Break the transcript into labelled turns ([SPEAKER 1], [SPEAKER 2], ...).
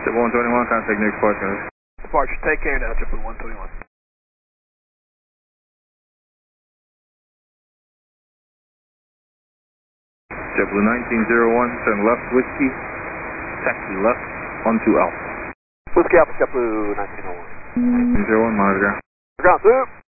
[SPEAKER 1] JetBlue 121, contact next departure.
[SPEAKER 2] Departure, take care now, JetBlue 121.
[SPEAKER 1] JetBlue 1901, turn left whiskey, taxi left, 12 Alpha.
[SPEAKER 2] Whiskey Alpha, JetBlue 1901.
[SPEAKER 1] 1901, monitor ground.
[SPEAKER 2] Ground, soup.